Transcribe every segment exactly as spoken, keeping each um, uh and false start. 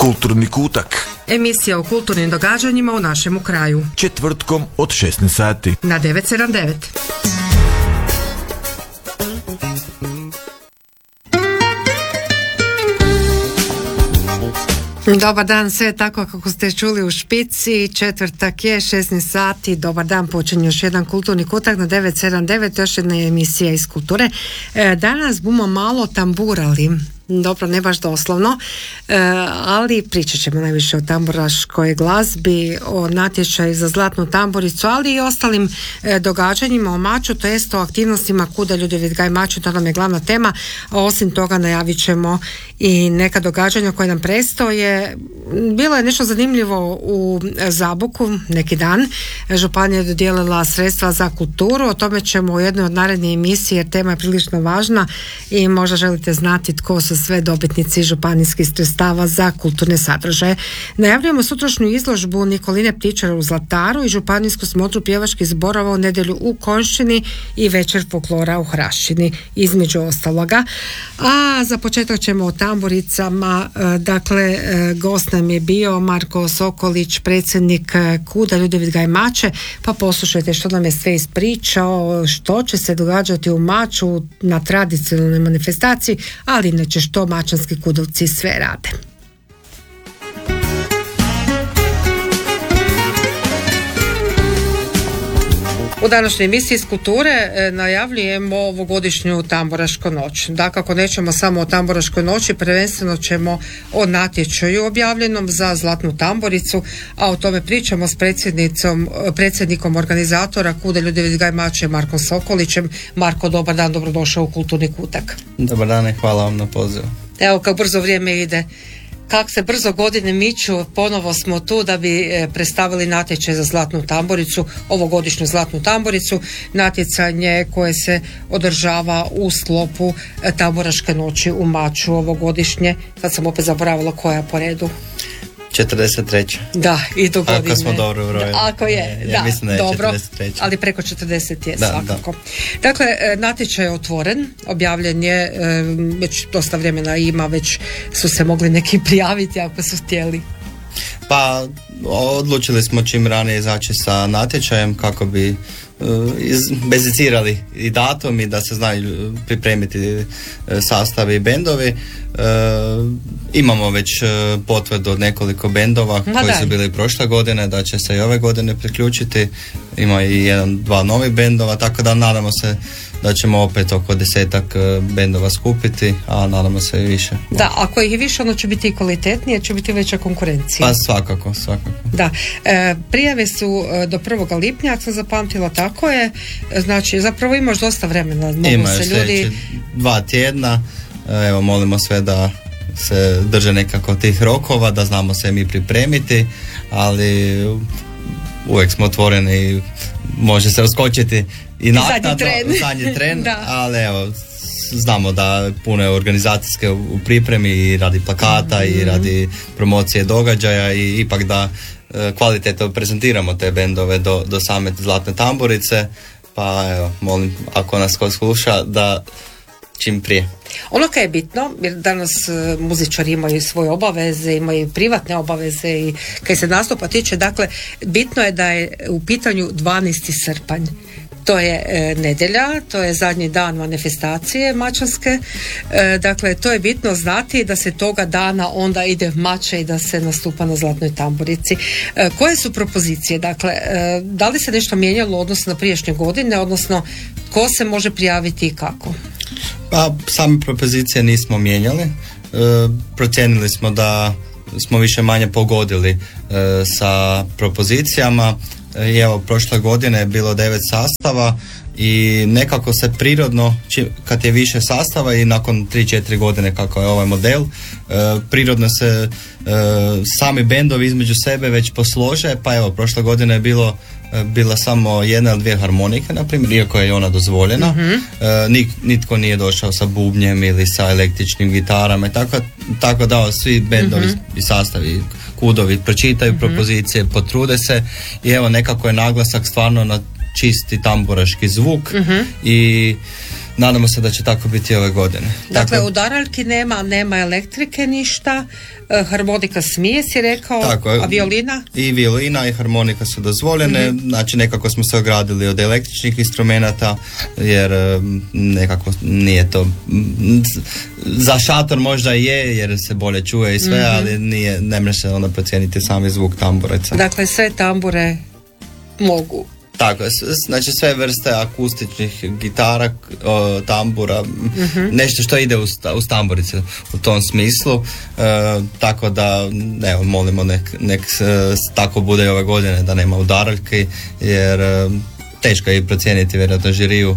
Kulturni kutak. Emisija o kulturnim događanjima u našemu kraju. Četvrtkom od šesnaest sati. Na devet sedam devet. Dobar dan, sve tako kako ste čuli u špici. Četvrtak je šesnaest sati. Dobar dan, počinje još jedan kulturni kutak na devet sedam devet, još jedna emisija iz kulture. Danas bumo malo tamburali. Dobro, ne baš doslovno, e, ali pričat ćemo najviše o tamburaškoj glazbi, o natječaju za zlatnu tamburicu, ali i ostalim e, događanjima o Maču, to jest o aktivnostima Kuda Ljudevit Gaj Maču, to nam je glavna tema, a osim toga najavit ćemo i neka događanja koje nam predstoje. Bilo je nešto zanimljivo u Zaboku neki dan, županija je dodijelila sredstva za kulturu, o tome ćemo u jednoj od narednih emisija jer tema je prilično važna i možda želite znati tko su sve dobitnici županijskih sredstava za kulturne sadržaje. Najavljujemo sutrašnju izložbu Nikoline Ptičara u Zlataru i županijsku smotru pjevačkih zborova u nedjelju u Konjšćini i večer folklora u Hrašćini, između ostaloga. A za početak ćemo o tamburicama. Dakle, gost nam je bio Marko Sokolić, predsjednik Kuda Ljudevit Gaj Mače, pa poslušajte što nam je sve ispričao, što će se događati u Maču na tradicionalnoj manifestaciji, ali inače što mačanski kudovci sve rade. U današnjoj emisiji iz kulture e, najavljujemo ovogodišnju tamburašku noć. Dakako, nećemo samo o tamburaškoj noći, prvenstveno ćemo o natječaju objavljenom za zlatnu tamburicu, a o tome pričamo s predsjednicom, predsjednikom organizatora Kuda Ljudevit Gaj Mače, Markom Sokolićem. Marko, dobar dan, dobrodošao u Kulturni kutak. Dobar dan i hvala vam na pozivu. Evo, kako brzo vrijeme ide. Kako se brzo godine miču, ponovo smo tu da bi e, predstavili natječaj za zlatnu tamburicu, ovogodišnju zlatnu tamburicu, natjecanje koje se održava u sklopu e, tamburaške noći u Maču ovogodišnje. Sad sam opet zaboravila koja po redu. četrdeset treća. Da, i do godine. Ako smo dobro brojili. Ako je, ja, da, mislim da je dobro, četrdeset treća. ali preko četrdeset je da, svakako. Da. Dakle, natječaj je otvoren, objavljen je, već dosta vremena ima, već su se mogli neki prijaviti ako su htjeli. Pa, odlučili smo čim ranije izaći sa natječajem kako bi bezicirali i datum i da se znaju pripremiti sastavi i bendovi. E, imamo već potvrdu od nekoliko bendova Ma koji daj. su bili prošle godine, da će se i ove godine priključiti. Ima i jedan, dva novi bendova, tako da nadamo se da ćemo opet oko desetak bendova skupiti, a nadamo se i više. Da, ako ih je više, ono će biti i kvalitetnije, će biti veća konkurencija. Pa svakako, svakako. Da, e, prijave su do prvog lipnja, ako sam zapamtila, tako je, znači zapravo imaš dosta vremena, mogu Imaju se ljudi... dva tjedna, evo molimo sve da se drže nekako tih rokova, da znamo se mi pripremiti, ali uvijek smo otvoreni i može se uskočiti i naknadno, zadnji tren, ali evo, znamo da puno je organizacijske u pripremi i radi plakata mm-hmm. i radi promocije događaja i ipak da e, kvalitetno prezentiramo te bendove do, do same zlatne tamburice, pa evo, molim ako nas ko sluša da čim prije. Ono kaj je bitno, jer danas uh, muzičari imaju svoje obaveze, imaju privatne obaveze i kaj se nastupa tiče, dakle, bitno je da je u pitanju dvanaesti srpanj. To je e, nedjelja, to je zadnji dan manifestacije mačanske, e, dakle to je bitno znati da se toga dana onda ide v Mače i da se nastupa na zlatnoj tamburici. E, koje su propozicije? Dakle, e, da li se nešto mijenjalo odnosno na prijašnje godine, odnosno ko se može prijaviti i kako? Pa same propozicije nismo mijenjali, e, procijenili smo da smo više manje pogodili e, sa propozicijama. I evo, prošle godine je bilo devet sastava i nekako se prirodno, kad je više sastava i nakon tri četiri godine kako je ovaj model, prirodno se sami bendovi između sebe već poslože, pa evo, prošle godine je bilo bila samo jedna ili dvije harmonike, na primjer, iako je ona dozvoljena. Mm-hmm. Nik, nitko nije došao sa bubnjem ili sa električnim gitarama, tako, tako da svi bendovi mm-hmm. i sastavi Kudovi pročitaju mm-hmm. propozicije, potrude se i evo nekako je naglasak stvarno na čisti tamburaški zvuk mm-hmm. i nadamo se da će tako biti ove godine. Dakle, Tako- u Daraljki nema, nema elektrike ništa, e, harmonika smije, si rekao, Tako je. a violina? I violina i harmonika su dozvoljene, Mhm. znači nekako smo se ogradili od električnih instrumenata, jer em, nekako nije to, m, za šator možda je, jer se bolje čuje i sve, Mhm. ali nije, ne može se onda procijeniti sami zvuk tamburaca. Dakle, sve tambure mogu. Tako, je, s- znači sve vrste akustičnih gitara, k- o, tambura, m, nešto što ide uz, ta- uz tamburice u tom smislu, e, tako da, evo, molimo nek, nek e, tako bude i ove godine, da nema udaraljki, jer e, teško je i procijeniti vjerojatno žiriju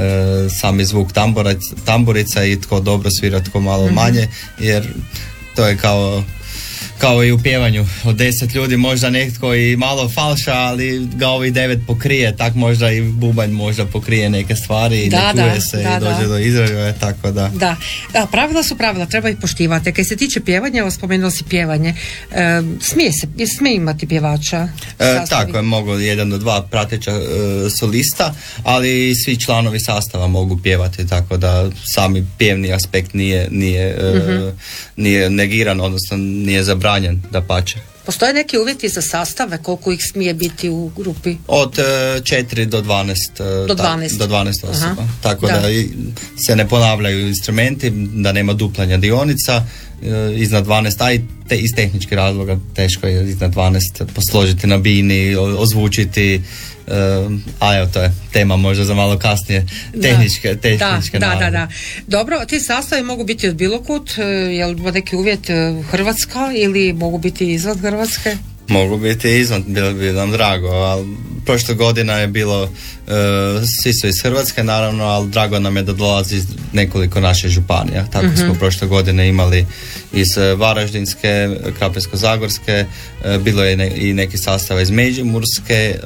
e, sami zvuk tamburac, tamburica i tko dobro svira, tko malo manje, jer to je kao kao i u pjevanju, od deset ljudi možda netko i malo falša, ali ga ovi devet pokrije, tak možda i bubanj možda pokrije neke stvari i Da, ne čuje da, se da, i dođe da. do izražaja, tako da. Da, a, pravila su pravila, treba ih poštivati. Kad se tiče pjevanja, evo spomenuo si pjevanje, e, smije se, je- smije imati pjevača? E, sastavi? tako je, mogu jedan do dva prateća e, solista, ali i svi članovi sastava mogu pjevati, tako da sami pjevni aspekt nije, nije, e, nije negiran, odnosno nije zabranjen, dapače. Postoje neki uvjeti za sastave, koliko ih smije biti u grupi? Od e, četiri do dvanaest, e, Do ta- dvanaest. do dvanaest osoba. Aha. Tako Da. da. i se ne ponavljaju instrumenti, da nema duplanja dionica, e, iznad dvanaest, a i te, iz tehničkih razloga teško je iznad dvanaest posložiti na bini, o- ozvučiti, e, a evo to je tema možda za malo kasnije, tehničke, tehničke da, da, da, naravi. da. Dobro, ti sastavi mogu biti od bilo kud, e, je li neki uvjet e, Hrvatska ili mogu biti izvan Hrvatske? Mogu biti izvan, bilo bi nam drago, ali prošle godine je bilo, e, svi su iz Hrvatske naravno, ali drago nam je da dolazi iz nekoliko naših županija. Tako smo prošle godine imali iz e, Varaždinske, Krapinsko-zagorske, e, bilo je ne- i neki sastava iz Međimurske, e,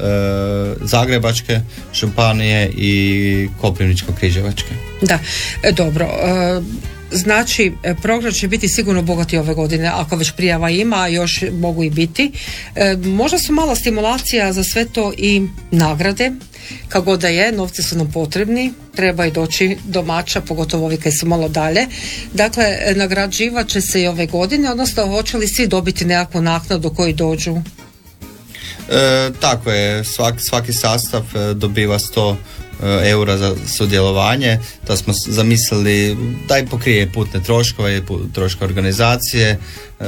Zagrebačke županije i Koprivničko-križevačke. Da, e, dobro. e, Znači, e, program će biti sigurno bogati ove godine, ako već prijava ima, a još mogu i biti. E, možda su mala stimulacija za sve to i nagrade, kako god da je, novci su nam potrebni, treba i doći domaća, pogotovo ovi koji su malo dalje. Dakle, e, nagrađivat će se i ove godine, odnosno hoće li svi dobiti nekakvu naknadu koji dođu? E, tako je, svak, svaki sastav e, dobiva sto e, eura za sudjelovanje. To smo s- zamislili da i pokrije putne troškove i pu- troškove organizacije. E,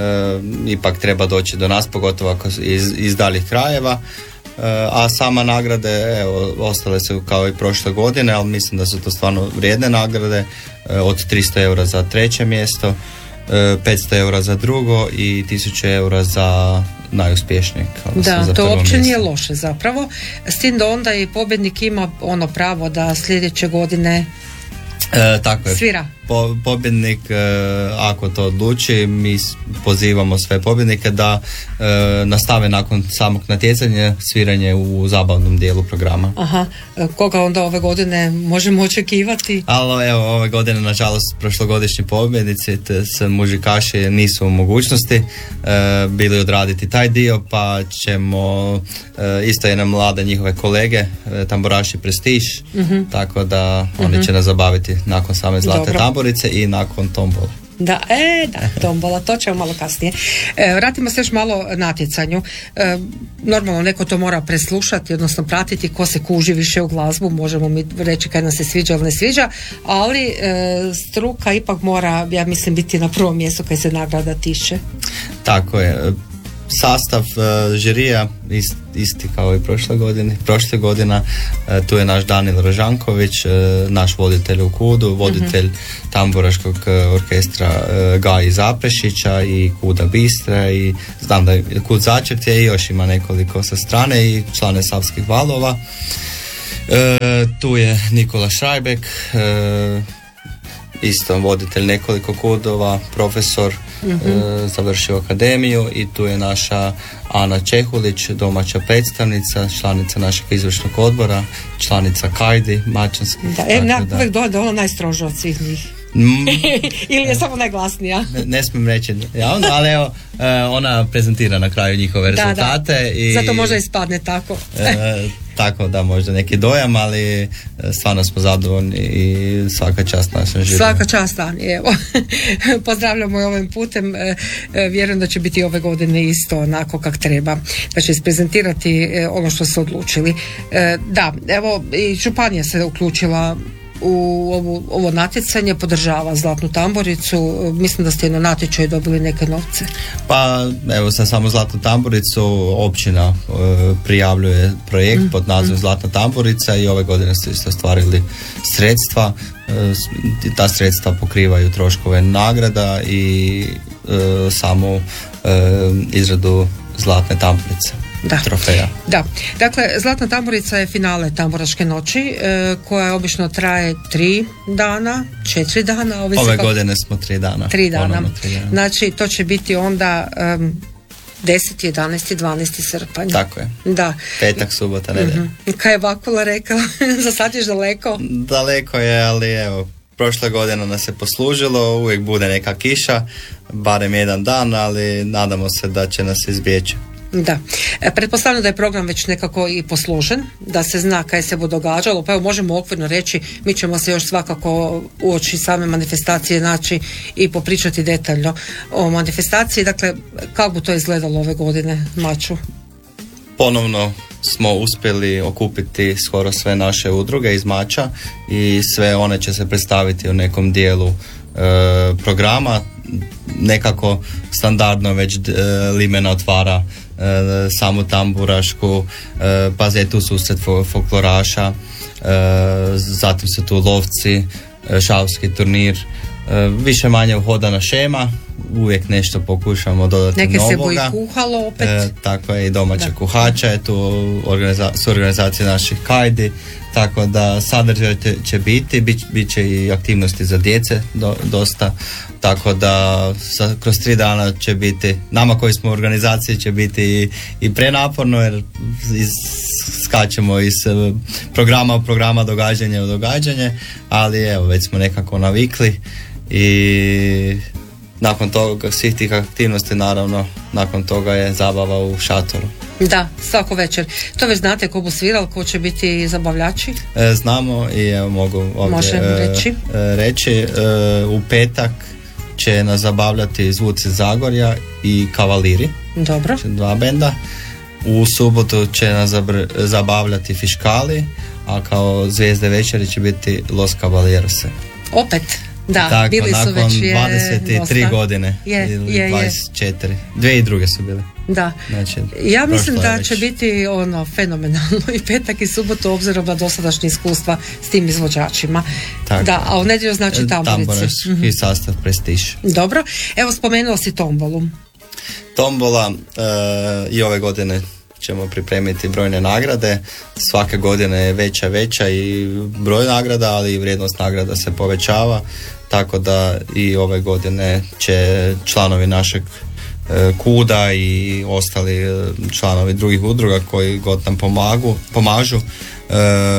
ipak treba doći do nas, pogotovo ako su iz, iz daljih krajeva. E, a sama nagrade, evo, ostale su kao i prošle godine, ali mislim da su to stvarno vrijedne nagrade, e, od tristo eura za treće mjesto, e, petsto eura za drugo i tisuću eura za najuspješnijeg. odnosno Da, za to prvo uopće nije mjesto. loše zapravo. S tim da onda i pobjednik ima ono pravo da sljedeće godine E, tako je. svira. Po, pobjednik, e, ako to odluči, mi s- pozivamo sve pobjednike da e, nastave nakon samog natjecanja sviranje u zabavnom dijelu programa. Aha, e, koga onda ove godine možemo očekivati? Ali evo, ove godine, nažalost, prošlogodišnji pobjednici t- s mužikaši nisu u mogućnosti e, bili odraditi taj dio, pa ćemo e, isto jedna mlada njihove kolege, e, tamburaši Prestiž, tako da oni će nas zabaviti nakon same Zlate Dobro. tamburice i nakon tombole. Da, e, da, tombola, to ćemo malo kasnije. E, vratimo se još malo natjecanju. E, normalno neko to mora preslušati, odnosno pratiti ko se kuži više u glazbu, možemo mi reći kad nam se sviđa ili ne sviđa, ali e, struka ipak mora, ja mislim, biti na prvom mjestu kad se nagrada tiče. Tako je. Sastav uh, žirija ist, isti kao i prošle godine. Prošle godina uh, tu je naš Danil Rožanković, uh, naš voditelj u Kudu, voditelj tamburaškog uh, orkestra uh, Gaji Zaprešića i Kuda Bistra i znam da je Kud Začrt je i još ima nekoliko sa strane i člane Savskih valova. Uh, tu je Nikola Šrajbek, uh, isto voditelj nekoliko kudova, profesor, e, završio akademiju i tu je naša Ana Čehulić, domaća predstavnica, članica našeg izvršnog odbora, članica Kajdi, Mačanski. Da, e, tako na, da. uvijek dole da je ona najstroža od svih njih. Mm, Ili je samo najglasnija. ne, ne smijem reći javno, ali evo, e, ona prezentira na kraju njihove Da, da. rezultate. I, Zato možda ispadne tako. e, tako da možda neki dojam, ali stvarno smo zadovoljni i svaka čast našem žiru. Svaka čast, Ani, evo. Pozdravljamo i ovim putem. Vjerujem da će biti ove godine isto onako kak treba. Da će isprezentirati ono što su odlučili. Da, evo i županija se uključila u ovo, ovo natjecanje, podržava Zlatnu tamburicu. Mislim da ste na natječaju dobili neke novce. Pa evo sa samo Zlatnu tamburicu općina e, prijavljuje projekt mm. pod nazivom mm. Zlatna tamburica i ove godine ste isto ostvarili sredstva. E, ta sredstva pokrivaju troškove nagrada i e, samu e, izradu Zlatne tamburice. Da. Trofeja. Da. Dakle, Zlatna tamburica je finale tamburaške noći e, koja obično traje tri dana, četiri dana. Ove kako... godine smo tri dana. Tri dana. tri dana. Znači, to će biti onda um, deset, jedanaest, dvanaest srpanj. Tako je. Da. Petak, subota, nedjelja. Mm-hmm. Kaj je Vakula rekao? Za sad ješ daleko? Daleko je, ali evo, prošle godine nas je poslužilo, uvijek bude neka kiša, barem jedan dan, ali nadamo se da će nas izbjeći. Da. E, pretpostavljam da je program već nekako i posložen, da se zna kaj se bude događalo, pa evo možemo okvirno reći, mi ćemo se još svakako uoči same manifestacije naći i popričati detaljno o manifestaciji. Dakle, kako bi to izgledalo ove godine, Maču? Ponovno smo uspjeli okupiti skoro sve naše udruge iz Mača i sve one će se predstaviti u nekom dijelu e, programa. Nekako standardno već e, Limena otvara e, samu tamburašku, e, pa je tu susret folkloraša, e, zatim su tu lovci, e, šavski turnir, e, više manje uhodana šema, uvijek nešto pokušamo dodati neke novoga. Neke se boji kuhalo opet. E, tako je i domaća da. kuhača je tu, organiza- su organizacije naših kajdi, tako da sadržaj će biti, bit, bit će i aktivnosti za djece do, dosta, tako da sa, kroz tri dana će biti, nama koji smo u organizaciji će biti i, i prenaporno jer iz, skačemo iz programa u programa, događanje u događanje, ali evo već smo nekako navikli i nakon toga, svih tih aktivnosti naravno, nakon toga je zabava u šatoru. Da, svako večer. To već znate ko bu sviral, ko će biti zabavljači? E, znamo i evo mogu ovdje Možem reći. E, reći e, u petak će nas zabavljati Zvuci Zagorja i Kavaliri. Dobro. Dva benda. U subotu će nas zabr- zabavljati Fiškali, a kao zvijezde večeri će biti Los Caballerose. Opet? Da, tako, bili su nakon već je dvadeset tri godine je, ili je, dvadeset četiri. Dvije i druge su bile. Da. Znači, ja mislim da već. će biti ono fenomenalno i petak i subotu obzirom na dosadašnje iskustva s tim izvođačima. Tako. Da, a u nedjelju znači tamburici. Tamburaški mm-hmm. sastav Prestiž. Dobro, evo spomenuo si tombolu. Tombola e, i ove godine ćemo pripremiti brojne nagrade. Svake godine je veća veća i broj nagrada, ali i vrijednost nagrada se povećava, tako da i ove godine će članovi našeg e, kuda i ostali e, članovi drugih udruga koji god nam pomagu, pomažu e,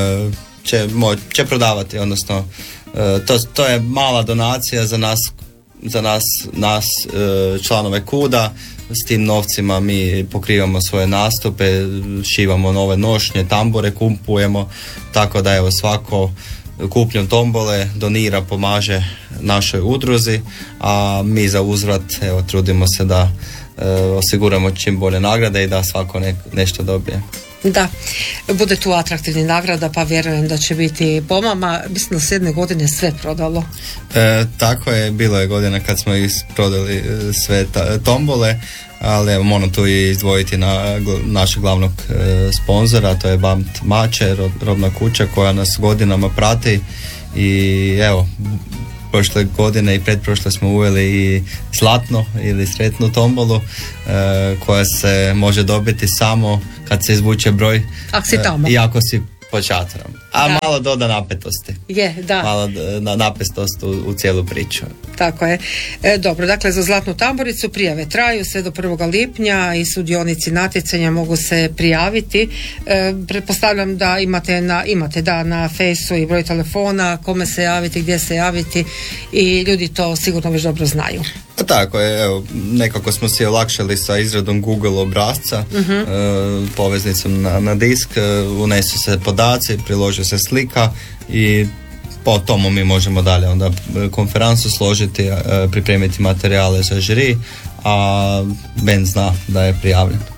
će, mo, će prodavati, odnosno e, to, to je mala donacija za nas, za nas, nas e, članove kuda. S tim novcima mi pokrivamo svoje nastupe, šivamo nove nošnje, tambure kupujemo, tako da evo svako kupnjom tombole donira, pomaže našoj udruzi, a mi za uzvrat evo trudimo se da e, osiguramo čim bolje nagrade i da svako ne, nešto dobije. Da, bude tu atraktivni nagrada, pa vjerujem da će biti pomama. Mislim da se jedne godine sve prodalo. E, tako je, bilo je godina kad smo prodali sve ta, tombole, ali evo moram tu i izdvojiti na našeg glavnog e, sponzora, to je Bamt Mače, robna kuća koja nas godinama prati i evo, prošle godine i pretprošle smo uveli i zlatno ili sretnu tombolu e, koja se može dobiti samo kad se izvuče broj Ak si tamo. e, i ako si pod šatorom. A Da. malo doda napetosti. Je, da. Malo d- na, napetost u, u cijelu priču. Tako je. E, dobro, dakle za Zlatnu tamburicu prijave traju sve do prvog lipnja i sudionici natjecanja mogu se prijaviti. E, pretpostavljam da imate na, imate da na fejsu i broj telefona, kome se javiti, gdje se javiti i ljudi to sigurno već dobro znaju. A tako je, evo, nekako smo si olakšali sa izradom Google obrasca, uh-huh. e, poveznicom na, na disk, e, unesu se podaci, priloži se slika i po tomu mi možemo dalje onda konferencu složiti, e, pripremiti materijale za žiri, a band zna da je prijavljen.